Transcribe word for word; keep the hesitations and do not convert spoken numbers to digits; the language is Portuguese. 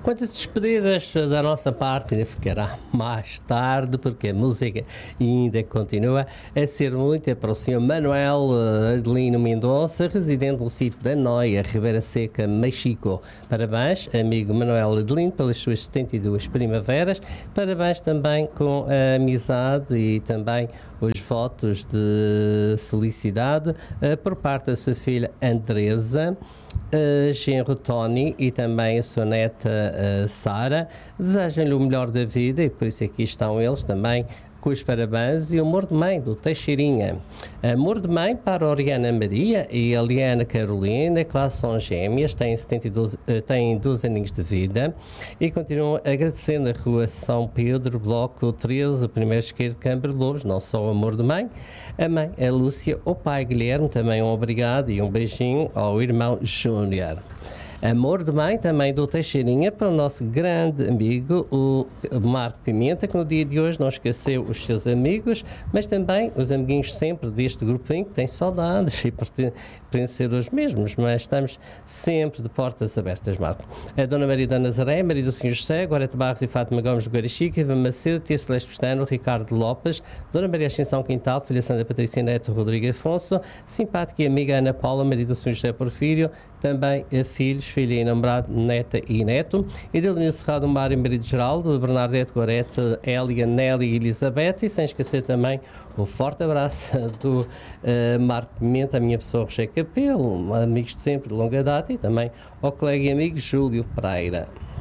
Quanto às despedidas da nossa parte, ainda ficará mais tarde, porque a música ainda continua a ser muita para o senhor Manuel Adelino Mendonça, residente no sítio da Noia, Ribeira Seca, Mexico. Parabéns, amigo Manuel Adelino, pelas suas setenta e duas primaveras. Parabéns também com a amizade e também os votos de felicidade uh, por parte da sua filha Andresa, Uh, genro Tony e também a sua neta uh, Sara. Desejam-lhe o melhor da vida e por isso aqui estão eles também com os parabéns. E o amor de mãe do Teixeirinha, amor de mãe para a Oriana Maria e a Liana Carolina, que lá são gêmeas, têm, setenta e dois, uh, têm doze aninhos de vida e continuam agradecendo a Rua São Pedro, Bloco treze, primeiro esquerdo de Câmara de Lobos, não só o amor de mãe, a mãe, a Lúcia, o pai Guilherme, também um obrigado e um beijinho ao irmão Júnior. Amor de mãe também do Teixeirinha para o nosso grande amigo, o Marco Pimenta, que no dia de hoje não esqueceu os seus amigos, mas também os amiguinhos sempre deste grupinho que tem saudades e podem ser os mesmos, mas estamos sempre de portas abertas, Marco. A Dona Maria da Nazaré, Maria do Senhor José, Gorete Barros e Fátima Gomes de Guarichica, Iva Macedo, Tia Celeste Pestano, Ricardo Lopes, Dona Maria Ascensão Quintal, Filha Sandra Patrícia Neto, Rodrigo Afonso, simpática e amiga Ana Paula, Maria do Senhor José Porfírio, também a filhos, filha e namorado, neta e neto, e de Leonil Serrado, Mário e marido Geraldo, Bernadette, Gorete, Hélia, Nelly e Elizabeth, e sem esquecer também um forte abraço do uh, Marco Pimenta, a minha pessoa Roger Capelo, amigos de sempre, de longa data, e também ao colega e amigo Júlio Pereira.